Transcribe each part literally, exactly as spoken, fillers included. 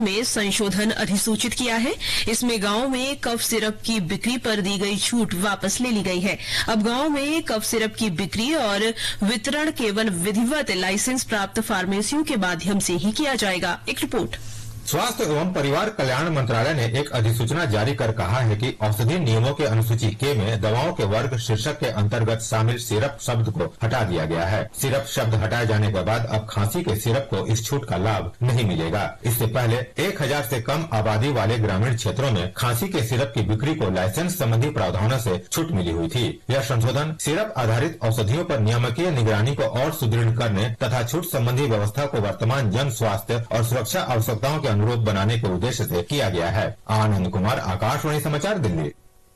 में संशोधन अधिसूचित किया है। इसमें गांव में कफ सिरप की बिक्री पर दी गई छूट वापस ले ली गई है। अब गांव में कफ सिरप की बिक्री और वितरण केवल विधिवत लाइसेंस प्राप्त फार्मेसियों के माध्यम से ही किया जाएगा। एक रिपोर्ट। स्वास्थ्य एवं परिवार कल्याण मंत्रालय ने एक अधिसूचना जारी कर कहा है कि औषधि नियमों के अनुसूची के में दवाओं के वर्ग शीर्षक के अंतर्गत शामिल सिरप शब्द को हटा दिया गया है। सिरप शब्द हटाए जाने के बाद अब खांसी के सिरप को इस छूट का लाभ नहीं मिलेगा। इससे पहले एक हजार से कम आबादी वाले ग्रामीण क्षेत्रों में खांसी के सिरप की बिक्री को लाइसेंस संबंधी प्रावधानों से छूट मिली हुई थी। यह संशोधन सिरप आधारित औषधियों पर नियामकीय निगरानी को और सुदृढ़ करने तथा छूट संबंधी व्यवस्था को वर्तमान जन स्वास्थ्य और सुरक्षा आवश्यकताओं के अनुरूप बनाने के उद्देश्य से किया गया है। आनंद कुमार, आकाशवाणी समाचार, दिल्ली।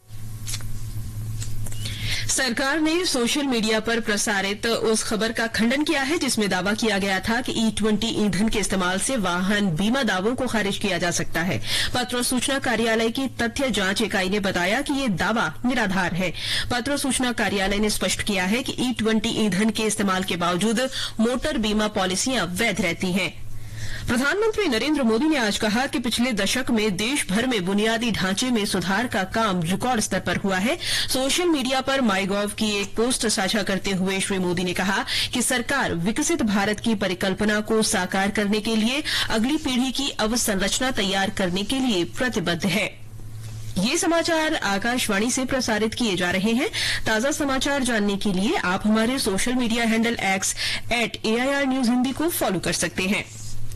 सरकार ने सोशल मीडिया पर प्रसारित उस खबर का खंडन किया है जिसमें दावा किया गया था कि ई ट्वेंटी ईंधन के इस्तेमाल से वाहन बीमा दावों को खारिज किया जा सकता है। पत्र सूचना कार्यालय की तथ्य जांच इकाई ने बताया कि ये दावा निराधार है। पत्र सूचना कार्यालय ने स्पष्ट किया है कि ई ट्वेंटी ईंधन के इस्तेमाल के बावजूद मोटर बीमा पॉलिसियां वैध रहती हैं। प्रधानमंत्री नरेंद्र मोदी ने आज कहा कि पिछले दशक में देश भर में बुनियादी ढांचे में सुधार का काम रिकॉर्ड स्तर पर हुआ है। सोशल मीडिया पर माई गॉव की एक पोस्ट साझा करते हुए श्री मोदी ने कहा कि सरकार विकसित भारत की परिकल्पना को साकार करने के लिए अगली पीढ़ी की अवसंरचना तैयार करने के लिए प्रतिबद्ध है। ये समाचार आकाशवाणी से प्रसारित किए जा रहे हैं। ताजा समाचार जानने के लिए आप हमारे social media handle x eight AIR news Hindi को फॉलो कर सकते हैं।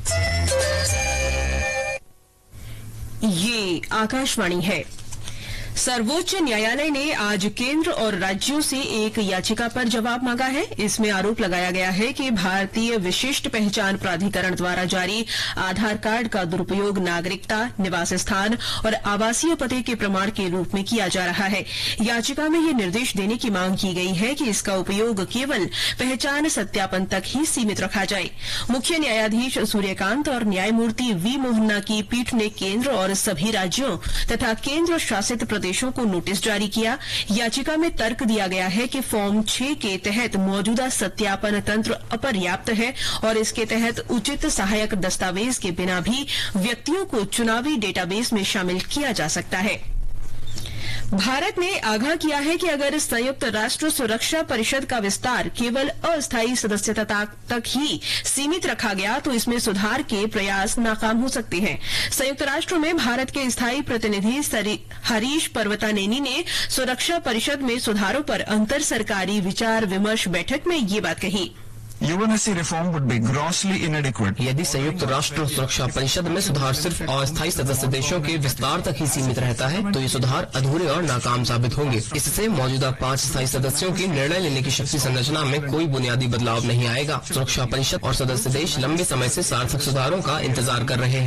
ये आकाशवाणी है। सर्वोच्च न्यायालय ने आज केंद्र और राज्यों से एक याचिका पर जवाब मांगा है। इसमें आरोप लगाया गया है कि भारतीय विशिष्ट पहचान प्राधिकरण द्वारा जारी आधार कार्ड का दुरुपयोग नागरिकता, निवास स्थान और आवासीय पते के प्रमाण के रूप में किया जा रहा है। याचिका में यह निर्देश देने की मांग की गई है कि इसका उपयोग केवल पहचान सत्यापन तक ही सीमित रखा जाए। मुख्य न्यायाधीश सूर्यकांत और न्यायमूर्ति वी मोहन्ना की पीठ ने केंद्र और सभी राज्यों तथा केंद्र शासित प्रदेशों को नोटिस जारी किया। याचिका में तर्क दिया गया है कि फॉर्म छह के तहत मौजूदा सत्यापन तंत्र अपर्याप्त है और इसके तहत उचित सहायक दस्तावेज के बिना भी व्यक्तियों को चुनावी डेटाबेस में शामिल किया जा सकता है। भारत ने आगाह किया है कि अगर संयुक्त राष्ट्र सुरक्षा परिषद का विस्तार केवल अस्थायी सदस्यता तक ही सीमित रखा गया तो इसमें सुधार के प्रयास नाकाम हो सकते हैं। संयुक्त राष्ट्र में भारत के स्थायी प्रतिनिधि हरीश पर्वतानेनी ने सुरक्षा परिषद में सुधारों पर अंतर सरकारी विचार विमर्श बैठक में ये बात कही। UNSC reform would be grossly इनएडिक्वेट। यदि संयुक्त राष्ट्र सुरक्षा परिषद में सुधार सिर्फ अस्थायी सदस्य देशों के विस्तार तक ही सीमित रहता है तो ये सुधार अधूरे और नाकाम साबित होंगे। इससे मौजूदा पांच स्थायी सदस्यों की निर्णय लेने की शक्ति संरचना में कोई बुनियादी बदलाव नहीं आएगा। सुरक्षा परिषद और सदस्य देश लंबे समय से सार्थक सुधारों का इंतजार कर रहे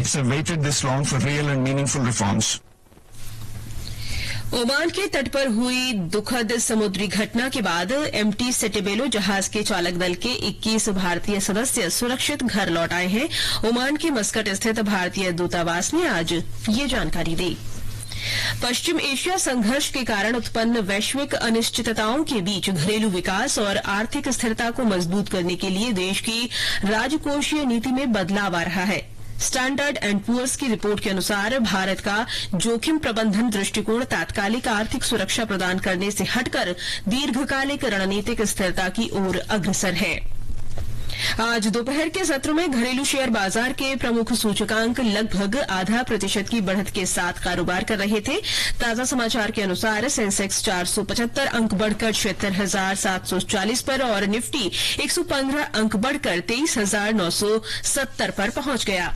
हैं। ओमान के तट पर हुई दुखद समुद्री घटना के बाद एमटी सेटेबेलो जहाज के चालक दल के इक्कीस भारतीय सदस्य सुरक्षित घर लौट आए हैं। ओमान के मस्कट स्थित भारतीय दूतावास ने आज ये जानकारी दी। पश्चिम एशिया संघर्ष के कारण उत्पन्न वैश्विक अनिश्चितताओं के बीच घरेलू विकास और आर्थिक स्थिरता को मजबूत करने के लिए देश की राजकोषीय नीति में बदलाव आ रहा है। स्टैंडर्ड एंड पुअर्स की रिपोर्ट के अनुसार भारत का जोखिम प्रबंधन दृष्टिकोण तात्कालिक आर्थिक सुरक्षा प्रदान करने से हटकर दीर्घकालिक रणनीतिक स्थिरता की ओर अग्रसर है। आज दोपहर के सत्र में घरेलू शेयर बाजार के प्रमुख सूचकांक लगभग आधा प्रतिशत की बढ़त के साथ कारोबार कर रहे थे। ताजा समाचार के अनुसार सेंसेक्स चार सौ पचहत्तर अंक बढ़कर छिहत्तर हजार सात सौ चालीस पर और निफ्टी एक सौ पंद्रह अंक बढ़कर तेईस हजार नौ सौ सत्तर पर पहुंच गया।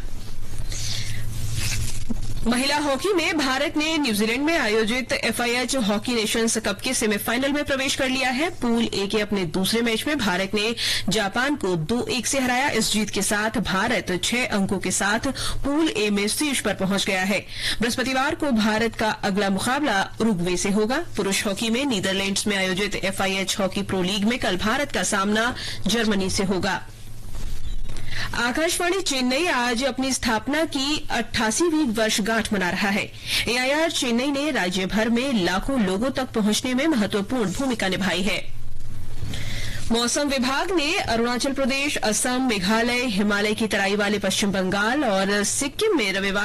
महिला हॉकी में भारत ने न्यूजीलैंड में आयोजित एफआईएच हॉकी नेशंस कप के सेमीफाइनल में प्रवेश कर लिया है। पूल ए के अपने दूसरे मैच में भारत ने जापान को दो एक से हराया। इस जीत के साथ भारत छह अंकों के साथ पूल ए में शीर्ष पर पहुंच गया है। बृहस्पतिवार को भारत का अगला मुकाबला उरुग्वे से होगा। पुरुष हॉकी में नीदरलैंड्स में आयोजित एफआईएच हॉकी प्रो लीग में कल भारत का सामना जर्मनी से होगा। आकाशवाणी चेन्नई आज अपनी स्थापना की अट्ठासीवीं वर्षगांठ मना रहा है। एआईआर चेन्नई ने राज्य भर में लाखों लोगों तक पहुंचने में महत्वपूर्ण भूमिका निभाई है। मौसम विभाग ने अरुणाचल प्रदेश, असम, मेघालय, हिमालय की तराई वाले पश्चिम बंगाल और सिक्किम में रविवार